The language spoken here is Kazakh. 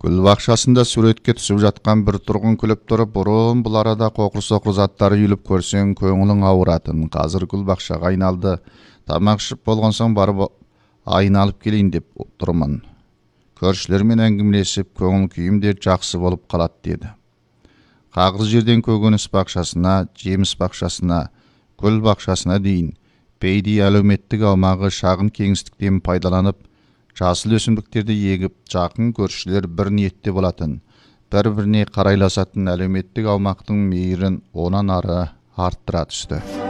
Гүл бақшасында суретке түсіп жатқан бір тұрғын күліп тұрып, бұрын бұл арада қоқыр-соқыр заттары үйіліп көрсең, көңілің ауыратын. Қазір гүл бақшаға айналды. Тамақ ішіп болған соң барып айналып келейін деп тұрмын. Көршілермен әңгімелесіп, көңіл күйім де жақсы болып қалады деді. Қағыз жерден көкөніс бақшасына, жеміс бақшасына, гүл бақшасына дейін бейдей әлеуметтік аумағы шағын кеңістіктен пайдаланып, жасыл өсімдіктерді егіп, жақын көршілер бір ниетте болатын, бір-біріне қарайласатын әлеуметтік аумақтың мейірін онан ары арттыра түсті.